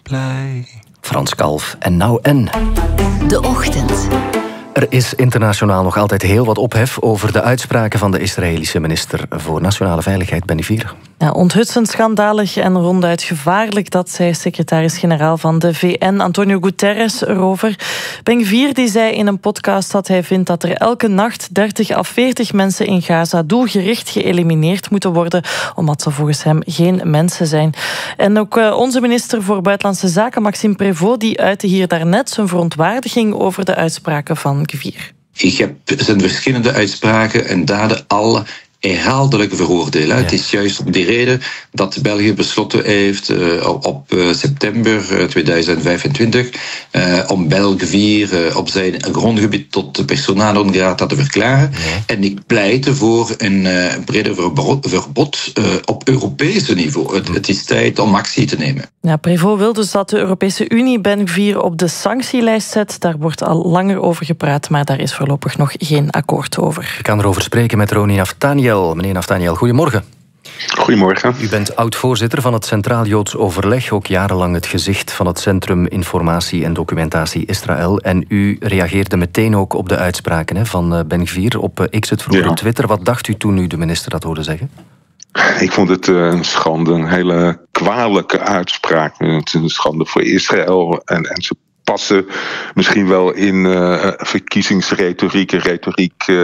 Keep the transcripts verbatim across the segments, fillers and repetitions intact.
blij. Frans Kalf en Nou En. De Ochtend. Er is internationaal nog altijd heel wat ophef over de uitspraken van de Israëlische minister voor Nationale Veiligheid, Benny Vier. Ja, onthutsend, schandalig en ronduit gevaarlijk, dat zei secretaris-generaal van de V N, Antonio Guterres, erover. Ben-Gvir die zei in een podcast dat hij vindt dat er elke nacht dertig à veertig mensen in Gaza doelgericht geëlimineerd moeten worden, omdat ze volgens hem geen mensen zijn. En ook uh, onze minister voor Buitenlandse Zaken, Maxime Prévost, die uitte hier daarnet zijn verontwaardiging over de uitspraken van Gvir. Ik heb zijn verschillende uitspraken en daden al herhaaldelijk veroordelen. Ja. Het is juist om die reden dat België besloten heeft uh, op uh, september tweeduizend vijfentwintig uh, om Ben-Gvir uh, op zijn grondgebied tot persona non grata te verklaren. Ja. En ik pleit voor een uh, breder verbod, verbod uh, op Europese niveau. Het, het is tijd om actie te nemen. Ja, Prévost wil dus dat de Europese Unie Ben-Gvir op de sanctielijst zet. Daar wordt al langer over gepraat, maar daar is voorlopig nog geen akkoord over. Ik kan erover spreken met Roni Naftaniel. Meneer Naftaniel, goedemorgen. Goedemorgen. U bent oud-voorzitter van het Centraal Joods Overleg, ook jarenlang het gezicht van het Centrum Informatie en Documentatie Israël. En u reageerde meteen ook op de uitspraken hè, van Ben-Gvir op X, het vroegere ja. Twitter. Wat dacht u toen u de minister dat hoorde zeggen? Ik vond het een schande, een hele kwalijke uitspraak. Het is een schande voor Israël en, en ze passen misschien wel in uh, verkiezingsretoriek en retoriek uh,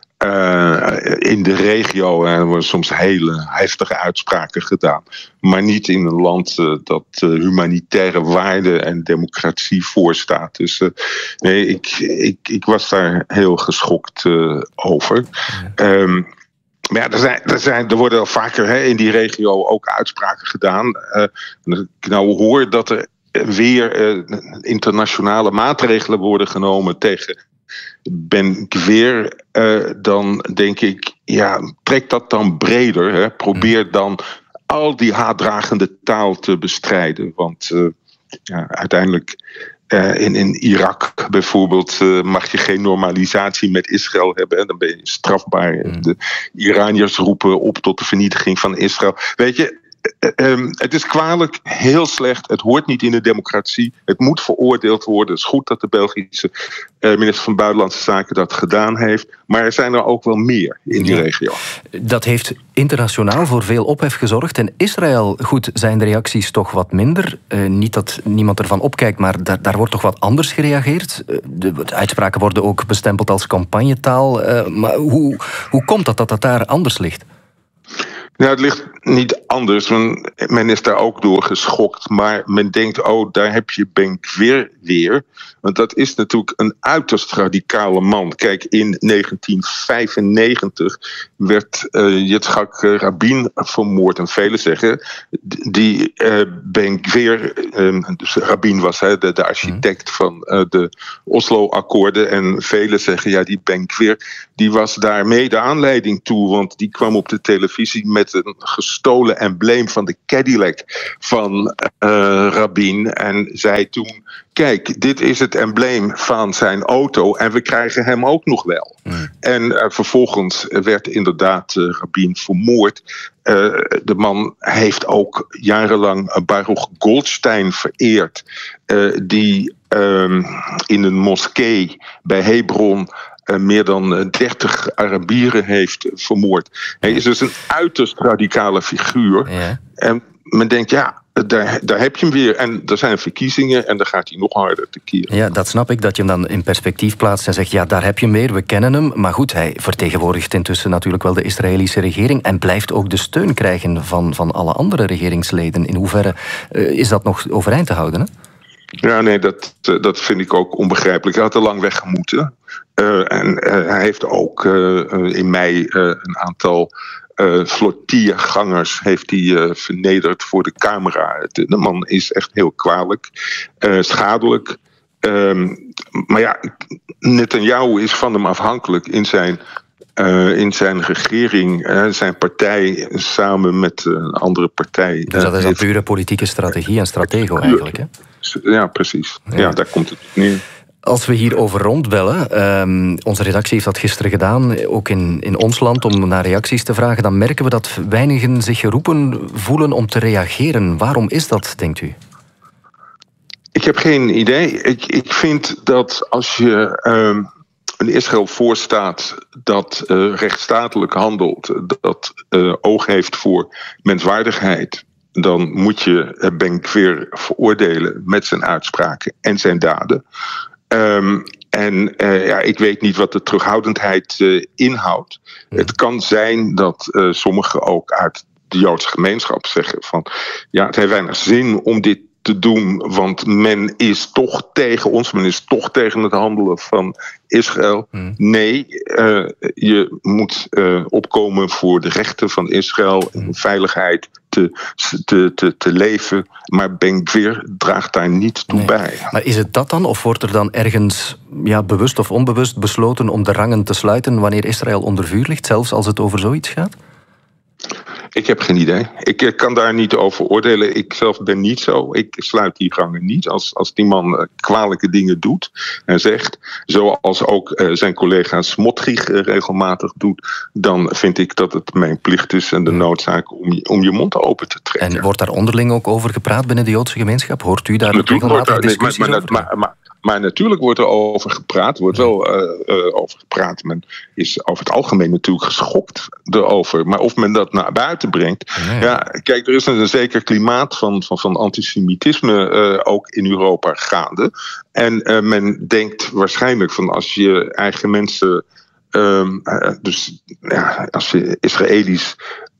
Uh, in de regio. Er worden soms hele heftige uitspraken gedaan. Maar niet in een land uh, dat uh, humanitaire waarden en democratie voorstaat. Dus uh, nee, ik, ik, ik was daar heel geschokt uh, over. Ja. Um, Maar ja, er, zijn, er, zijn, er worden al vaker hè, in die regio ook uitspraken gedaan. Uh, ik nou hoor dat er weer uh, internationale maatregelen worden genomen tegen Ben-Gvir, uh, dan denk ik, ja, trek dat dan breder. Hè? Probeer dan al die haatdragende taal te bestrijden. Want uh, ja, uiteindelijk uh, in, in Irak bijvoorbeeld uh, mag je geen normalisatie met Israël hebben. Hè? Dan ben je strafbaar. Mm. De Iraniërs roepen op tot de vernietiging van Israël. Weet je, Um, het is kwalijk, heel slecht. Het hoort niet in de democratie. Het moet veroordeeld worden. Het is goed dat de Belgische uh, minister van Buitenlandse Zaken dat gedaan heeft. Maar er zijn er ook wel meer in die ja. regio. Dat heeft internationaal voor veel ophef gezorgd. En Israël, goed, zijn de reacties toch wat minder. Uh, niet dat niemand ervan opkijkt, maar daar, daar wordt toch wat anders gereageerd. Uh, de, de uitspraken worden ook bestempeld als campagnetaal. Uh, maar hoe, hoe komt dat dat dat daar anders ligt? Ja, het ligt niet anders. Men is daar ook door geschokt. Maar men denkt, oh, daar heb je Ben-Gvir weer. Want dat is natuurlijk een uiterst radicale man. Kijk, in negentien vijfennegentig werd uh, Yitzhak Rabin vermoord. En velen zeggen, die uh, Ben-Gvir, uh, dus Rabin was hè, de, de architect van uh, de Oslo-akkoorden. En velen zeggen, ja, die Ben-Gvir, die was daarmee de aanleiding toe. Want die kwam op de televisie met een gestolen embleem van de Cadillac van uh, Rabin. En zei toen, kijk, dit is het embleem van zijn auto en we krijgen hem ook nog wel. Mm. En uh, vervolgens werd inderdaad uh, Rabin vermoord. Uh, de man heeft ook jarenlang Baruch Goldstein vereerd, uh, die uh, in een moskee bij Hebron Uh, meer dan dertig Arabieren heeft vermoord. Hij is dus een uiterst radicale figuur. Ja. En men denkt, ja, daar, daar heb je hem weer. En er zijn verkiezingen en dan gaat hij nog harder tekeer. Ja, dat snap ik, dat je hem dan in perspectief plaatst en zegt, ja, daar heb je hem weer, we kennen hem. Maar goed, hij vertegenwoordigt intussen natuurlijk wel de Israëlische regering en blijft ook de steun krijgen van, van alle andere regeringsleden. In hoeverre uh, is dat nog overeind te houden, hè? Ja, nee, dat, dat vind ik ook onbegrijpelijk. Hij had er lang weg moeten. Uh, en uh, hij heeft ook uh, in mei uh, een aantal uh, flotillagangers heeft hij, uh, vernederd voor de camera. De, de man is echt heel kwalijk, uh, schadelijk. Uh, maar ja, Netanyahu is van hem afhankelijk in zijn Uh, in zijn regering, uh, zijn partij samen met uh, een andere partij. Dus dat is een pure politieke strategie en stratego eigenlijk, hè? Ja, precies. Ja, ja, daar komt het neer. Als we hierover rondbellen, um, onze redactie heeft dat gisteren gedaan, ook in, in ons land, om naar reacties te vragen, dan merken we dat weinigen zich geroepen voelen om te reageren. Waarom is dat, denkt u? Ik heb geen idee. Ik, ik vind dat als je um, een Israël voorstaat dat uh, rechtsstatelijk handelt, dat uh, oog heeft voor menswaardigheid, dan moet je Ben-Gvir veroordelen met zijn uitspraken en zijn daden. Um, en uh, ja, ik weet niet wat de terughoudendheid uh, inhoudt. Ja. Het kan zijn dat uh, sommigen ook uit de Joodse gemeenschap zeggen van ja, het heeft weinig zin om dit te doen, want men is toch tegen ons, men is toch tegen het handelen van Israël. Hmm. Nee, uh, je moet uh, opkomen voor de rechten van Israël en hmm. veiligheid te, te, te, te leven, maar Ben-Gvir draagt daar niet toe nee. bij. Maar is het dat dan, of wordt er dan ergens ja, bewust of onbewust besloten om de rangen te sluiten wanneer Israël onder vuur ligt, zelfs als het over zoiets gaat? Ik heb geen idee. Ik kan daar niet over oordelen. Ik zelf ben niet zo. Ik sluit die gangen niet. Als, als die man kwalijke dingen doet en zegt, zoals ook uh, zijn collega Smotrich uh, regelmatig doet, dan vind ik dat het mijn plicht is en de noodzaak om, om je mond open te trekken. En wordt daar onderling ook over gepraat binnen de Joodse gemeenschap? Hoort u daar regelmatig discussies nee, maar, over? Maar, maar, maar, Maar natuurlijk wordt er over gepraat. Er wordt wel uh, uh, over gepraat. Men is over het algemeen natuurlijk geschokt erover. Maar of men dat naar buiten brengt. Nee. Ja, kijk, er is een zeker klimaat van, van, van antisemitisme uh, ook in Europa gaande. En uh, men denkt waarschijnlijk van als je eigen mensen. Um, uh, dus ja, als je Israëli's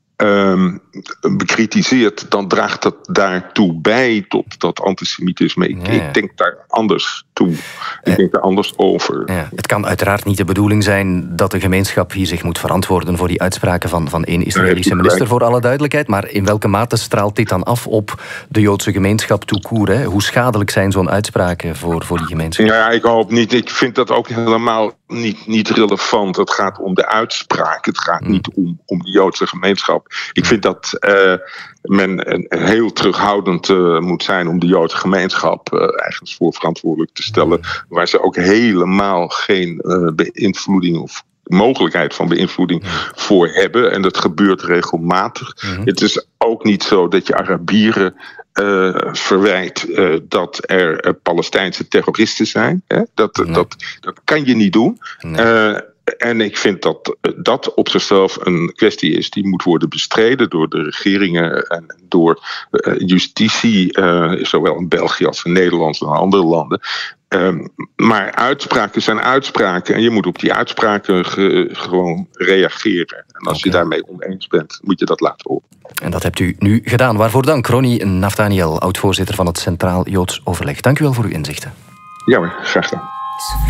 Um, bekritiseert, dan draagt dat daartoe bij tot dat antisemitisme. Ik, ja, ja. ik denk daar anders toe. Ik ja. denk daar anders over. Ja. Het kan uiteraard niet de bedoeling zijn dat de gemeenschap hier zich moet verantwoorden voor die uitspraken van, van één Israëlische minister, voor alle duidelijkheid. Maar in welke mate straalt dit dan af op de Joodse gemeenschap tout court? Hè? Hoe schadelijk zijn zo'n uitspraken voor, voor die gemeenschap? Ja, ik hoop niet. Ik vind dat ook helemaal niet, niet relevant. Het gaat om de uitspraak. Het gaat hmm. niet om, om de Joodse gemeenschap. Ik vind dat uh, men uh, heel terughoudend uh, moet zijn om de Joodse gemeenschap uh, ergens voor verantwoordelijk te stellen, waar ze ook helemaal geen uh, beïnvloeding of mogelijkheid van beïnvloeding voor hebben. En dat gebeurt regelmatig. Mm-hmm. Het is ook niet zo dat je Arabieren uh, verwijt uh, dat er uh, Palestijnse terroristen zijn. Hè? Dat, nee. dat, dat kan je niet doen. Nee. Uh, En ik vind dat dat op zichzelf een kwestie is die moet worden bestreden door de regeringen en door uh, justitie, uh, zowel in België als in Nederland en andere landen. Um, maar uitspraken zijn uitspraken en je moet op die uitspraken ge, gewoon reageren. En als okay. je daarmee oneens bent, moet je dat laten horen. En dat hebt u nu gedaan. Waarvoor dank, Ronnie Naftaniel, oud-voorzitter van het Centraal Joods Overleg. Dank u wel voor uw inzichten. Ja hoor, graag gedaan.